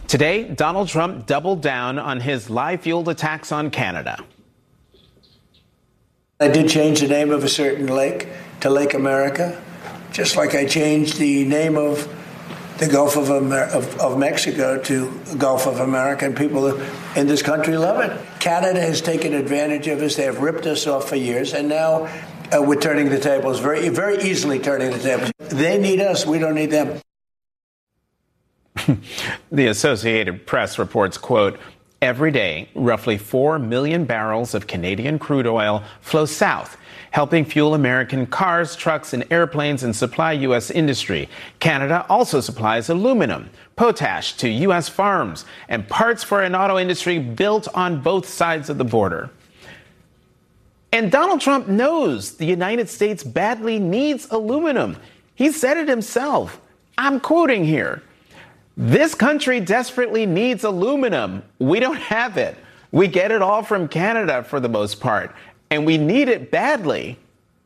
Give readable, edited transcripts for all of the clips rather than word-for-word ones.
Today, Donald Trump doubled down on his lie-fueled attacks on Canada. I did change the name of a certain lake to Lake America, just like I changed the name of the Gulf of Mexico to Gulf of America, and people in this country love it. Canada has taken advantage of us. They have ripped us off for years, and now we're turning the tables, very, very easily turning the tables. They need us. We don't need them. The Associated Press reports, quote, every day, roughly 4 million barrels of Canadian crude oil flow south, helping fuel American cars, trucks, and airplanes and supply U.S. industry. Canada also supplies aluminum, potash to U.S. farms, and parts for an auto industry built on both sides of the border. And Donald Trump knows the United States badly needs aluminum. He said it himself. I'm quoting here. This country desperately needs aluminum. We don't have it. We get it all from Canada for the most part, and we need it badly.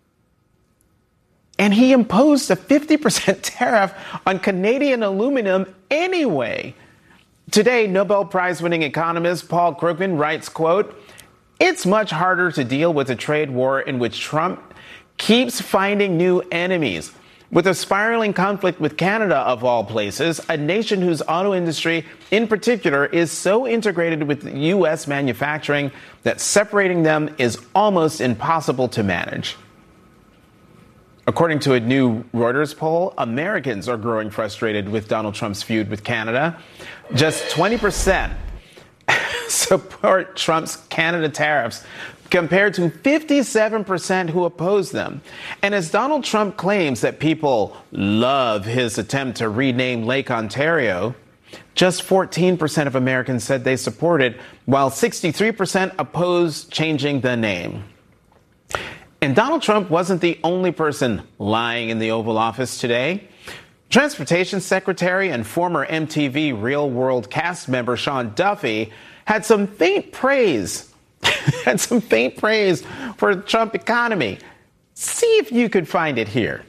And he imposed a 50% tariff on Canadian aluminum anyway. Today, Nobel Prize-winning economist Paul Krugman writes, quote, it's much harder to deal with a trade war in which Trump keeps finding new enemies. With a spiraling conflict with Canada, of all places, a nation whose auto industry in particular is so integrated with U.S. manufacturing that separating them is almost impossible to manage. According to a new Reuters poll, Americans are growing frustrated with Donald Trump's feud with Canada. Just 20% support Trump's Canada tariffs, compared to 57% who oppose them. And as Donald Trump claims that people love his attempt to rename Lake Ontario, just 14% of Americans said they support it, while 63% oppose changing the name. And Donald Trump wasn't the only person lying in the Oval Office today. Transportation Secretary and former MTV Real World cast member Sean Duffy had some faint praise for the Trump economy. See if you could find it here.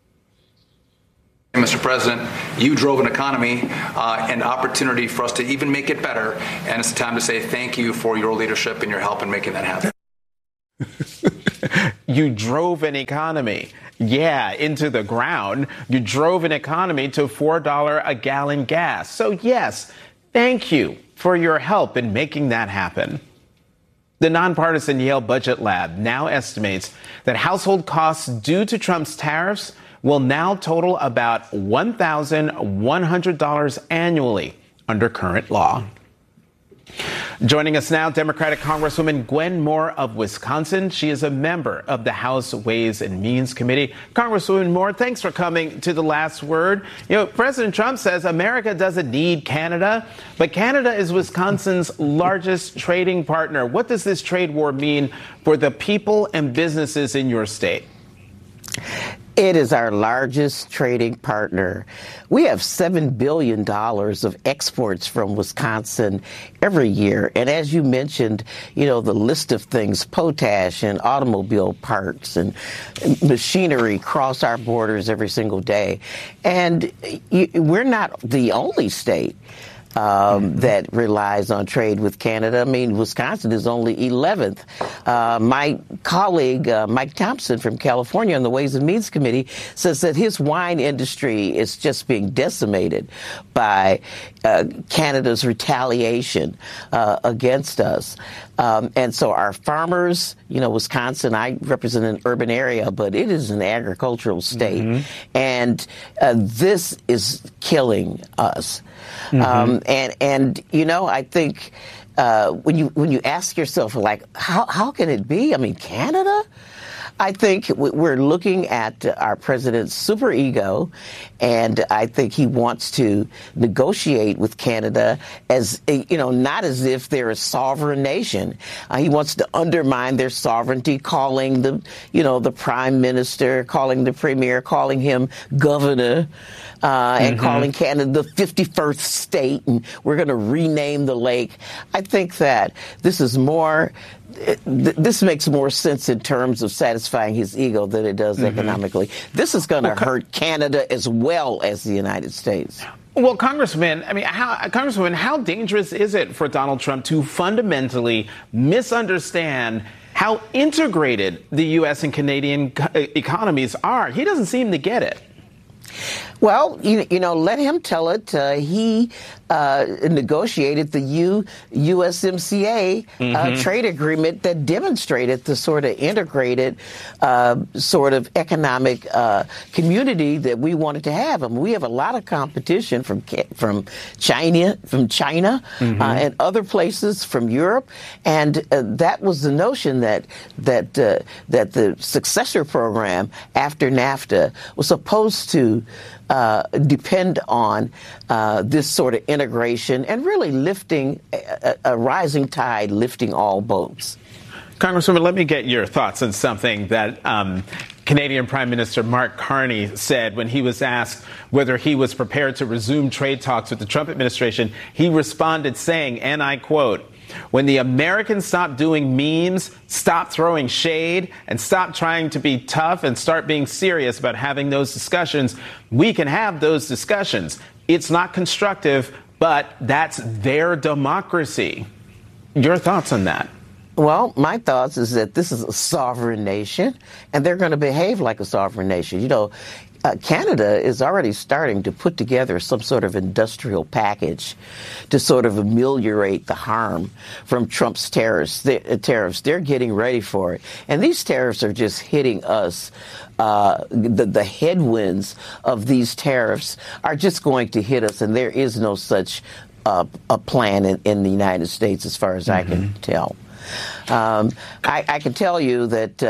Mr. President, you drove an economy and opportunity for us to even make it better. And it's time to say thank you for your leadership and your help in making that happen. You drove an economy. Yeah, into the ground. You drove an economy to $4 a gallon gas. So yes, thank you for your help in making that happen. The nonpartisan Yale Budget Lab now estimates that household costs due to Trump's tariffs will now total about $1,100 annually under current law. Joining us now, Democratic Congresswoman Gwen Moore of Wisconsin. She is a member of the House Ways and Means Committee. Congresswoman Moore, thanks for coming to The Last Word. You know, President Trump says America doesn't need Canada, but Canada is Wisconsin's largest trading partner. What does this trade war mean for the people and businesses in your state? It is our largest trading partner. We have $7 billion of exports from Wisconsin every year. And as you mentioned, you know, the list of things, potash and automobile parts and machinery cross our borders every single day. And we're not the only state that relies on trade with Canada. I mean, Wisconsin is only 11th. My colleague, Mike Thompson from California on the Ways and Means Committee says that his wine industry is just being decimated by Canada's retaliation against us. And so our farmers, you know, Wisconsin, I represent an urban area, but it is an agricultural state. Mm-hmm. And this is killing us. Mm-hmm. And you know, I think when you ask yourself, like, how can it be? I mean, Canada? I think we're looking at our president's superego, and I think he wants to negotiate with Canada as, you know, not as if they're a sovereign nation. He wants to undermine their sovereignty, calling the prime minister, calling the premier, calling him governor, and calling Canada the 51st state, and we're going to rename the lake. I think that this is more. This makes more sense in terms of satisfying his ego than it does economically. This is going to hurt Canada as well as the United States. Well, Congresswoman, how dangerous is it for Donald Trump to fundamentally misunderstand how integrated the U.S. and Canadian economies are? He doesn't seem to get it. Well, let him tell it. He negotiated the USMCA trade agreement that demonstrated the sort of integrated sort of economic community that we wanted to have. I mean, we have a lot of competition from China, and other places, from Europe, and that was the notion that the successor program after NAFTA was supposed to depend on this sort of integration and really lifting a rising tide, lifting all boats. Congresswoman, let me get your thoughts on something that Canadian Prime Minister Mark Carney said when he was asked whether he was prepared to resume trade talks with the Trump administration. He responded saying, and I quote, "When the Americans stop doing memes, stop throwing shade, and stop trying to be tough and start being serious about having those discussions, we can have those discussions. It's not constructive, but that's their democracy." Your thoughts on that? Well, my thoughts is that this is a sovereign nation, and they're going to behave like a sovereign nation. Canada is already starting to put together some sort of industrial package to sort of ameliorate the harm from Trump's tariffs. They're getting ready for it. And these tariffs are just hitting us. The headwinds of these tariffs are just going to hit us, and there is no such a plan in the United States as far as I can tell. I can tell you that,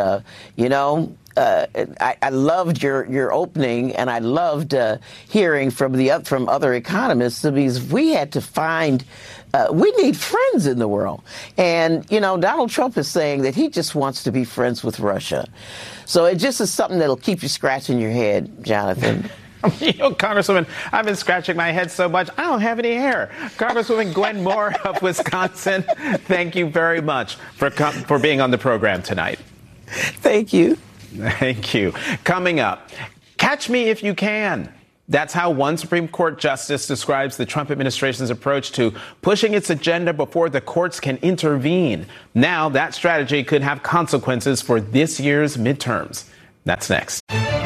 I loved your opening, and I loved hearing from other economists, because we had to find we need friends in the world. And, Donald Trump is saying that he just wants to be friends with Russia. So it just is something that'll keep you scratching your head, Jonathan. Congresswoman, I've been scratching my head so much, I don't have any hair. Congresswoman Gwen Moore of Wisconsin, thank you very much for being on the program tonight. Thank you. Thank you. Coming up, catch me if you can. That's how one Supreme Court justice describes the Trump administration's approach to pushing its agenda before the courts can intervene. Now, that strategy could have consequences for this year's midterms. That's next.